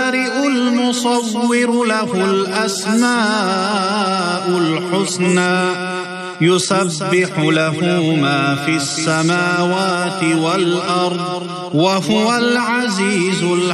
البارئ المصور له الأسماء الحسنى يسبح له ما في السماوات والأرض وهو العزيز الحكيم.